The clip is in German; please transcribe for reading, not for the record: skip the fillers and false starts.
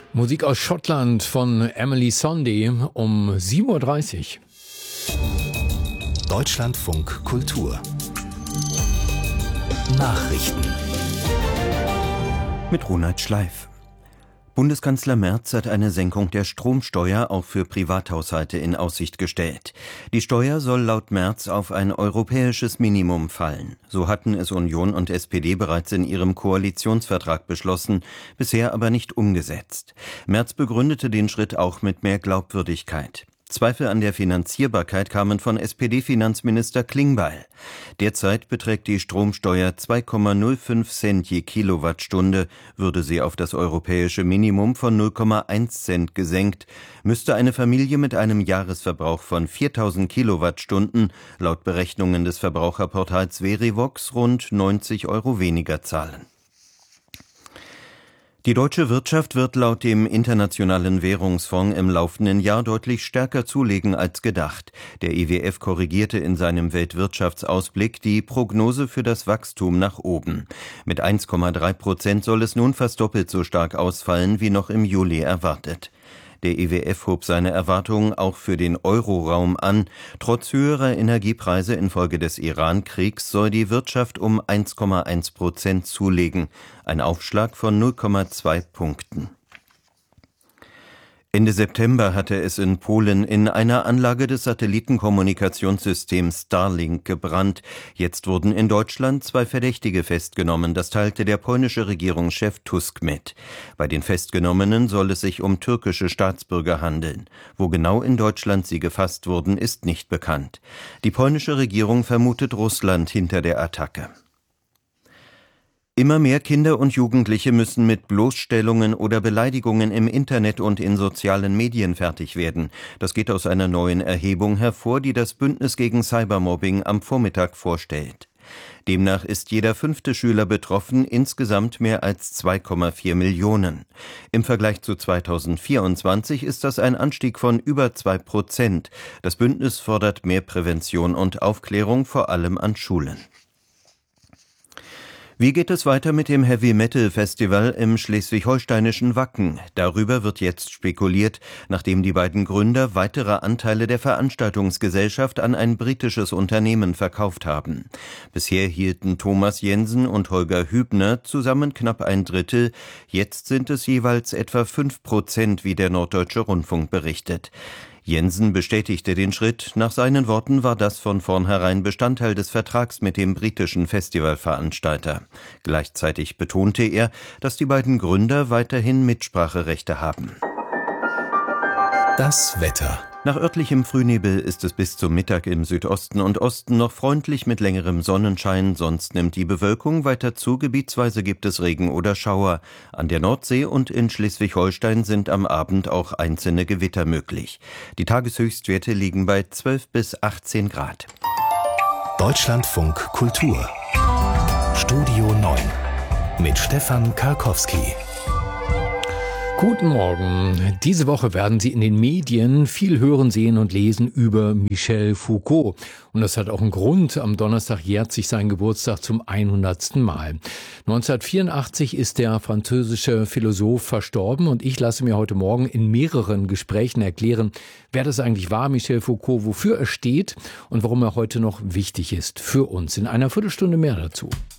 Musik aus Schottland von Emily Sondy um 7:30 Uhr. Deutschlandfunk Kultur Nachrichten mit Ronald Schleif. Bundeskanzler Merz hat eine Senkung der Stromsteuer auch für Privathaushalte in Aussicht gestellt. Die Steuer soll laut Merz auf ein europäisches Minimum fallen. So hatten es Union und SPD bereits in ihrem Koalitionsvertrag beschlossen, bisher aber nicht umgesetzt. Merz begründete den Schritt auch mit mehr Glaubwürdigkeit. Zweifel an der Finanzierbarkeit kamen von SPD-Finanzminister Klingbeil. Derzeit beträgt die Stromsteuer 2,05 Cent je Kilowattstunde. Würde sie auf das europäische Minimum von 0,1 Cent gesenkt, müsste eine Familie mit einem Jahresverbrauch von 4.000 Kilowattstunden laut Berechnungen des Verbraucherportals Verivox rund 90 € weniger zahlen. Die deutsche Wirtschaft wird laut dem Internationalen Währungsfonds im laufenden Jahr deutlich stärker zulegen als gedacht. Der IWF korrigierte in seinem Weltwirtschaftsausblick die Prognose für das Wachstum nach oben. Mit 1,3% soll es nun fast doppelt so stark ausfallen wie noch im Juli erwartet. Der IWF hob seine Erwartungen auch für den Euroraum an. Trotz höherer Energiepreise infolge des Iran-Kriegs soll die Wirtschaft um 1,1% zulegen, ein Aufschlag von 0,2 Punkten. Ende September hatte es in Polen in einer Anlage des Satellitenkommunikationssystems Starlink gebrannt. Jetzt wurden in Deutschland 2 Verdächtige festgenommen, das teilte der polnische Regierungschef Tusk mit. Bei den Festgenommenen soll es sich um türkische Staatsbürger handeln. Wo genau in Deutschland sie gefasst wurden, ist nicht bekannt. Die polnische Regierung vermutet Russland hinter der Attacke. Immer mehr Kinder und Jugendliche müssen mit Bloßstellungen oder Beleidigungen im Internet und in sozialen Medien fertig werden. Das geht aus einer neuen Erhebung hervor, die das Bündnis gegen Cybermobbing am Vormittag vorstellt. Demnach ist jeder 5. Schüler betroffen, insgesamt mehr als 2,4 Millionen. Im Vergleich zu 2024 ist das ein Anstieg von über 2%. Das Bündnis fordert mehr Prävention und Aufklärung, vor allem an Schulen. Wie geht es weiter mit dem Heavy-Metal-Festival im schleswig-holsteinischen Wacken? Darüber wird jetzt spekuliert, nachdem die beiden Gründer weitere Anteile der Veranstaltungsgesellschaft an ein britisches Unternehmen verkauft haben. Bisher hielten Thomas Jensen und Holger Hübner zusammen knapp 1/3. Jetzt sind es jeweils etwa 5%, wie der Norddeutsche Rundfunk berichtet. Jensen bestätigte den Schritt. Nach seinen Worten war das von vornherein Bestandteil des Vertrags mit dem britischen Festivalveranstalter. Gleichzeitig betonte er, dass die beiden Gründer weiterhin Mitspracherechte haben. Das Wetter. Nach örtlichem Frühnebel ist es bis zum Mittag im Südosten und Osten noch freundlich mit längerem Sonnenschein, sonst nimmt die Bewölkung weiter zu, gebietsweise gibt es Regen oder Schauer. An der Nordsee und in Schleswig-Holstein sind am Abend auch einzelne Gewitter möglich. Die Tageshöchstwerte liegen bei 12 bis 18 Grad. Deutschlandfunk Kultur Studio 9 mit Stefan Karkowski. Guten Morgen. Diese Woche werden Sie in den Medien viel hören, sehen und lesen über Michel Foucault. Und das hat auch einen Grund. Am Donnerstag jährt sich sein Geburtstag zum 100. Mal. 1984 ist der französische Philosoph verstorben und ich lasse mir heute Morgen in mehreren Gesprächen erklären, wer das eigentlich war, Michel Foucault, wofür er steht und warum er heute noch wichtig ist für uns. In einer Viertelstunde mehr dazu.